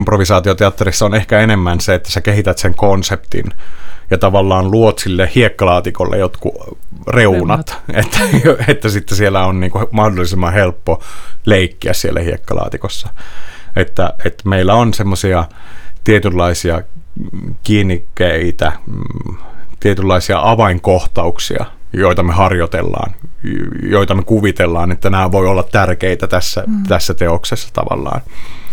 improvisaatioteatterissa on ehkä enemmän se, että sä kehität sen konseptin ja tavallaan luot sille hiekkalaatikolle jotkut reunat, että sitten siellä on niin kuin mahdollisimman helppo leikkiä siellä hiekkalaatikossa. Että meillä on semmoisia tietynlaisia kiinnikkeitä, tietynlaisia avainkohtauksia, joita me harjoitellaan, joita me kuvitellaan, että nämä voi olla tärkeitä tässä teoksessa tavallaan.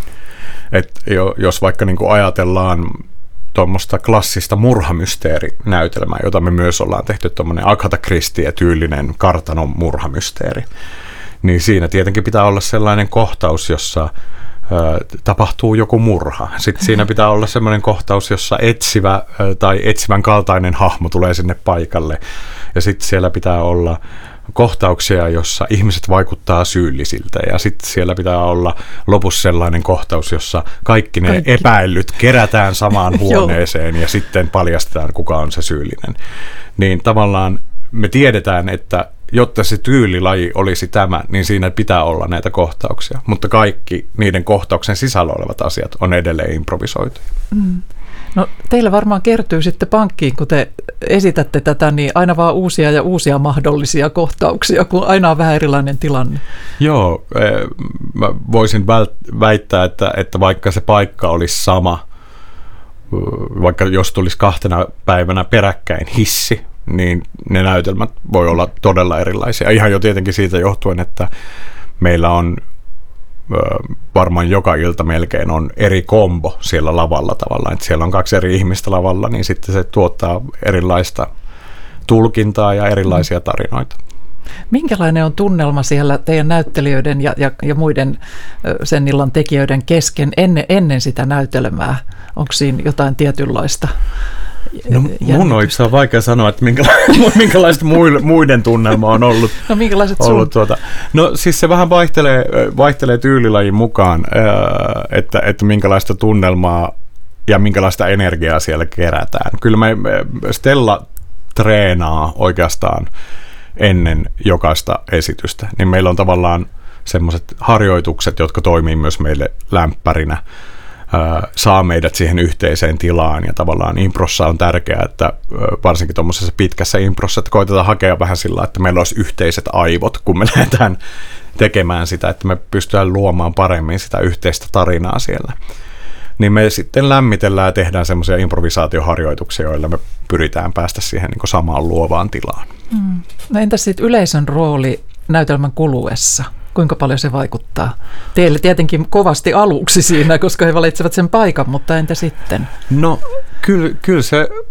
Et jos vaikka niin kuin ajatellaan tuommoista klassista murhamysteerinäytelmää, jota me myös ollaan tehty, tuommoinen Agatha Christie-tyylinen kartanon murhamysteeri, niin siinä tietenkin pitää olla sellainen kohtaus, jossa tapahtuu joku murha. Sitten siinä pitää olla sellainen kohtaus, jossa etsivä tai etsivän kaltainen hahmo tulee sinne paikalle. Ja sitten siellä pitää olla kohtauksia, jossa ihmiset vaikuttaa syyllisiltä. Ja sitten siellä pitää olla lopussa sellainen kohtaus, jossa kaikki ne epäillyt kerätään samaan huoneeseen ja sitten paljastetaan, kuka on se syyllinen. Niin tavallaan me tiedetään, että jotta se tyylilaji olisi tämä, niin siinä pitää olla näitä kohtauksia. Mutta kaikki niiden kohtauksen sisällä olevat asiat on edelleen improvisoituja. Mm. No teillä varmaan kertyy sitten pankkiin, kun te esitätte tätä, niin aina vaan uusia ja uusia mahdollisia kohtauksia, kun aina on vähän erilainen tilanne. Joo, mä voisin väittää, että vaikka se paikka olisi sama, vaikka jos tulisi 2 päivänä peräkkäin hissi, niin ne näytelmät voi olla todella erilaisia. Ihan jo tietenkin siitä johtuen, että meillä on varmaan joka ilta melkein on eri kombo siellä lavalla tavallaan. Että siellä on 2 eri ihmistä lavalla, niin sitten se tuottaa erilaista tulkintaa ja erilaisia tarinoita. Minkälainen on tunnelma siellä teidän näyttelijöiden ja muiden sen illan tekijöiden kesken ennen sitä näytelmää? Onko siinä jotain tietynlaista? No, mun on itse vaikea sanoa, että minkälaista muiden tunnelma on ollut. No minkälaiset sun? No siis se vähän vaihtelee tyylilajin mukaan, että minkälaista tunnelmaa ja minkälaista energiaa siellä kerätään. Kyllä Stella treenaa oikeastaan ennen jokaista esitystä, niin meillä on tavallaan semmoiset harjoitukset, jotka toimii myös meille lämpärinä. Saa meidät siihen yhteiseen tilaan ja tavallaan improssa on tärkeää, että varsinkin tuommoisessa pitkässä improssa, että koitetaan hakea vähän sillä, että meillä olisi yhteiset aivot, kun me lähdetään tekemään sitä, että me pystytään luomaan paremmin sitä yhteistä tarinaa siellä. Niin me sitten lämmitellään ja tehdään semmoisia improvisaatioharjoituksia, joilla me pyritään päästä siihen niin kuin samaan luovaan tilaan. No entäs sitten yleisön rooli näytelmän kuluessa? Kuinka paljon se vaikuttaa? Teille tietenkin kovasti aluksi siinä, koska he valitsevat sen paikan, mutta entä sitten? No kyllä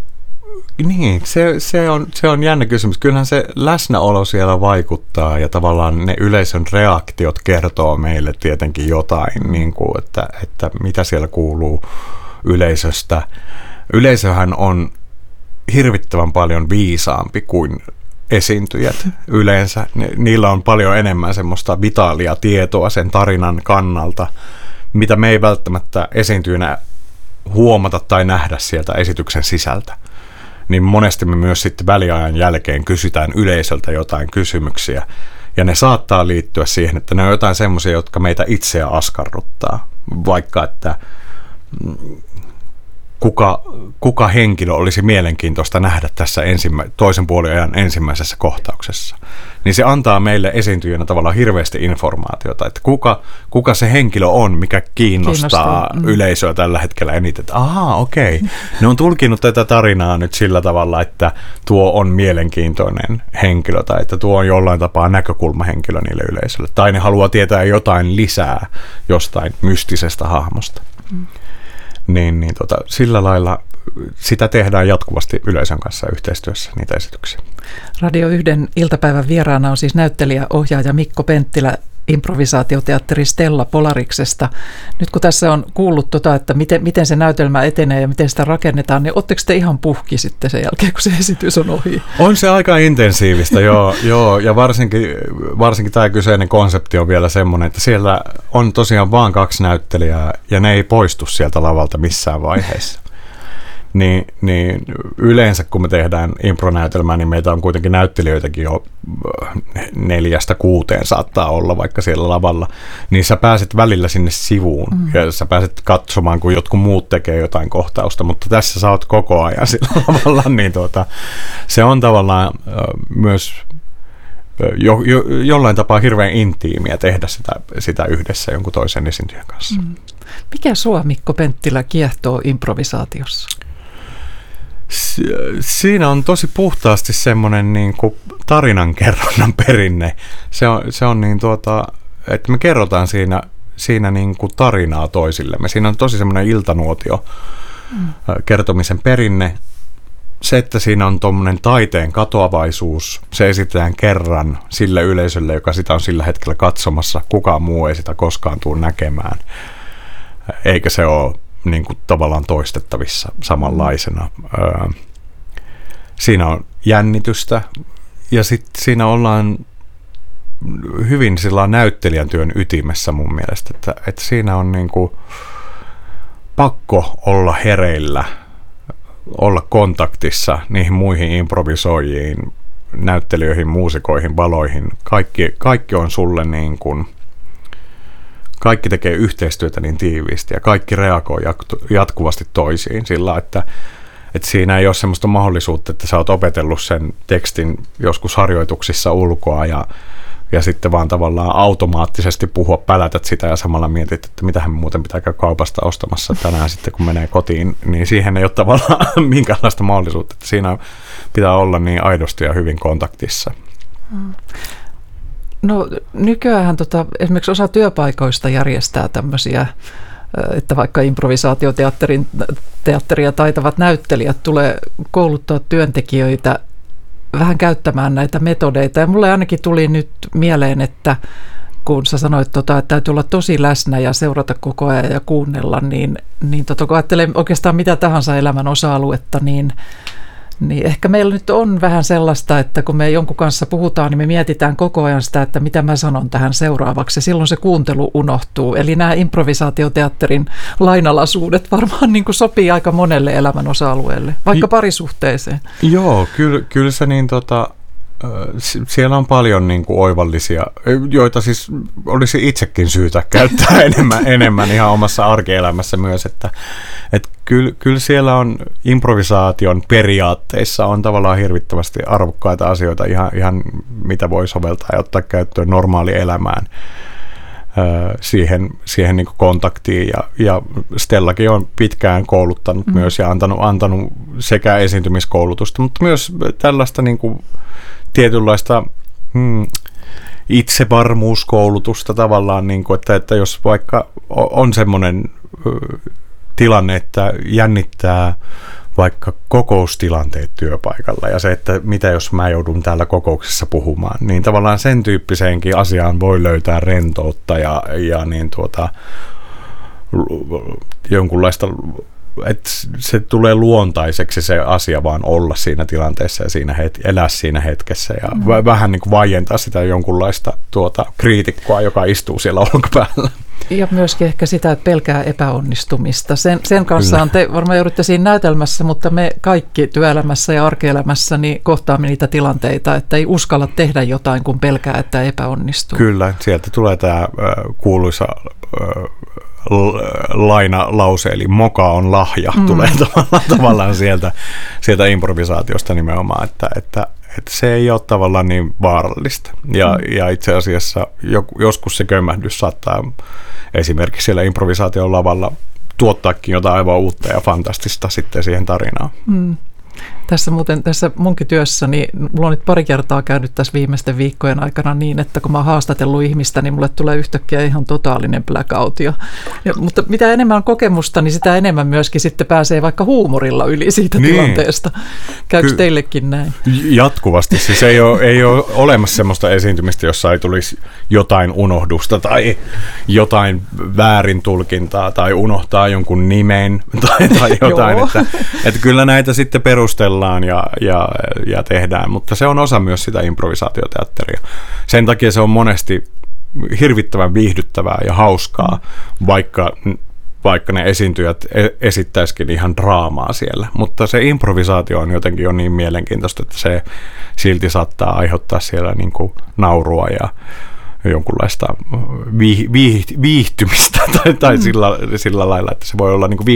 se on jännä kysymys. Kyllähän se läsnäolo siellä vaikuttaa ja tavallaan ne yleisön reaktiot kertoo meille tietenkin jotain, niin kuin, että mitä siellä kuuluu yleisöstä. Yleisöhän on hirvittävän paljon viisaampi kuin esiintyjät yleensä. Niillä on paljon enemmän semmoista vitaalia tietoa sen tarinan kannalta, mitä me ei välttämättä esiintyjänä huomata tai nähdä sieltä esityksen sisältä. Niin monesti me myös sitten väliajan jälkeen kysytään yleisöltä jotain kysymyksiä, ja ne saattaa liittyä siihen, että ne on jotain semmoisia, jotka meitä itseä askarruttaa. Vaikka, että kuka henkilö olisi mielenkiintoista nähdä tässä toisen puoliajan ensimmäisessä kohtauksessa. Niin se antaa meille esiintyjänä tavallaan hirveästi informaatiota, että kuka se henkilö on, mikä kiinnostaa yleisöä tällä hetkellä eniten. Että okei. Ne on tulkinut tätä tarinaa nyt sillä tavalla, että tuo on mielenkiintoinen henkilö tai että tuo on jollain tapaa näkökulmahenkilö niille yleisölle. Tai ne haluaa tietää jotain lisää jostain mystisestä hahmosta. Niin sillä lailla sitä tehdään jatkuvasti yleisön kanssa yhteistyössä, niitä esityksiä. Radio 1 iltapäivän vieraana on siis näyttelijä, ohjaaja Mikko Penttilä improvisaatioteatteri Stella Polariksesta. Nyt kun tässä on kuullut, että miten se näytelmä etenee ja miten sitä rakennetaan, niin ootteko te ihan puhki sitten sen jälkeen, kun se esitys on ohi? On se aika intensiivistä, joo, ja varsinkin tämä kyseinen konsepti on vielä semmoinen, että siellä on tosiaan vaan 2 näyttelijää ja ne ei poistu sieltä lavalta missään vaiheessa. niin yleensä kun me tehdään impronäytelmää, niin meitä on kuitenkin näyttelijöitäkin jo 4-6 saattaa olla vaikka siellä lavalla, niin sä pääset välillä sinne sivuun ja sä pääset katsomaan, kun jotkut muut tekee jotain kohtausta, mutta tässä sä oot koko ajan sillä lavalla, niin se on tavallaan myös jollain tapaa hirveän intiimiä tehdä sitä yhdessä jonkun toisen esiintyjän kanssa. Mikä sua, Mikko Penttilä, kiehtoo improvisaatiossa? Siinä on tosi puhtaasti semmoinen niin kuin tarinankerronnan perinne. Se on niin että me kerrotaan siinä niin kuin tarinaa toisillemme. Siinä on tosi semmoinen iltanuotio kertomisen perinne. Se, että siinä on tuommoinen taiteen katoavaisuus, se esitetään kerran sille yleisölle, joka sitä on sillä hetkellä katsomassa. Kukaan muu ei sitä koskaan tule näkemään, eikä se ole niin kuin tavallaan toistettavissa samanlaisena. Siinä on jännitystä ja sitten siinä ollaan hyvin sillä näyttelijän työn ytimessä mun mielestä, että siinä on niin kuin pakko olla hereillä, olla kontaktissa niihin muihin improvisoijiin, näyttelijöihin, muusikoihin, valoihin. Kaikki on sulle niin kuin, kaikki tekee yhteistyötä niin tiiviisti ja kaikki reagoi jatkuvasti toisiin sillä, että siinä ei ole semmoista mahdollisuutta, että sä oot opetellut sen tekstin joskus harjoituksissa ulkoa ja sitten vaan tavallaan automaattisesti pälätät sitä ja samalla mietit, että mitähän muuten pitää käydä kaupasta ostamassa tänään sitten, kun menee kotiin, niin siihen ei ole tavallaan minkäänlaista mahdollisuutta, että siinä pitää olla niin aidosti ja hyvin kontaktissa. No nykyään esimerkiksi osa työpaikoista järjestää tämmöisiä, että vaikka improvisaatioteatteria taitavat näyttelijät tulee kouluttaa työntekijöitä vähän käyttämään näitä metodeita. Ja mulle ainakin tuli nyt mieleen, että kun sä sanoit, että täytyy olla tosi läsnä ja seurata koko ajan ja kuunnella, niin kun ajattelee oikeastaan mitä tahansa elämän osa-aluetta, niin ehkä meillä nyt on vähän sellaista, että kun me jonkun kanssa puhutaan, niin me mietitään koko ajan sitä, että mitä mä sanon tähän seuraavaksi. Ja silloin se kuuntelu unohtuu. Eli nämä improvisaatioteatterin lainalaisuudet varmaan niin kuin sopii aika monelle elämän osa-alueelle, vaikka parisuhteeseen. Joo, kyllä se niin siellä on paljon niin kuin oivallisia, joita siis olisi itsekin syytä käyttää enemmän ihan omassa arkielämässä myös, että kyllä siellä on improvisaation periaatteissa on tavallaan hirvittävästi arvokkaita asioita ihan mitä voi soveltaa ja ottaa käyttöön normaalielämään siihen niin kuin kontaktiin ja Stellakin on pitkään kouluttanut myös ja antanut sekä esiintymiskoulutusta, mutta myös tällaista niin kuin tietynlaista itsevarmuuskoulutusta tavallaan, niin kuin, että jos vaikka on semmoinen tilanne, että jännittää vaikka kokoustilanteet työpaikalla ja se, että mitä jos mä joudun täällä kokouksessa puhumaan, niin tavallaan sen tyyppiseenkin asiaan voi löytää rentoutta ja niin jonkunlaista, että se tulee luontaiseksi se asia vaan olla siinä tilanteessa ja elää siinä hetkessä ja vähän niin kuin vaientaa sitä jonkunlaista kriitikkoa, joka istuu siellä olkapäällä. Ja myöskin ehkä sitä, että pelkää epäonnistumista. Sen kanssa te varmaan joudutte siinä näytelmässä, mutta me kaikki työelämässä ja arkielämässä niin kohtaamme niitä tilanteita, että ei uskalla tehdä jotain, kun pelkää, että epäonnistuu. Kyllä, sieltä tulee tämä kuuluisa lainalause, eli moka on lahja, tulee tavallaan sieltä improvisaatiosta nimenomaan, että se ei ole tavallaan niin vaarallista. Ja itse asiassa joskus se kömmähdys saattaa esimerkiksi siellä improvisaation lavalla tuottaakin jotain aivan uutta ja fantastista sitten siihen tarinaan. Tässä munkin työssäni, mulla on nyt pari kertaa käynyt tässä viimeisten viikkojen aikana niin, että kun mä oon haastatellut ihmistä, niin mulle tulee yhtäkkiä ihan totaalinen blackout. Mutta mitä enemmän on kokemusta, niin sitä enemmän myöskin sitten pääsee vaikka huumorilla yli siitä tilanteesta. Käykö teillekin näin? Jatkuvasti. Siis ei ole olemassa semmoista esiintymistä, jossa ei tulisi jotain unohdusta tai jotain väärintulkintaa tai unohtaa jonkun nimen tai jotain. että kyllä näitä sitten perustellaan ja tehdään, mutta se on osa myös sitä improvisaatioteatteria. Sen takia se on monesti hirvittävän viihdyttävää ja hauskaa, vaikka vaikka ne esiintyjät esittäisikin ihan draamaa siellä. Mutta se improvisaatio on jotenkin jo niin mielenkiintoista, että se silti saattaa aiheuttaa siellä niin kuin naurua ja jonkunlaista viihtymistä tai sillä lailla, että se voi olla niin kuin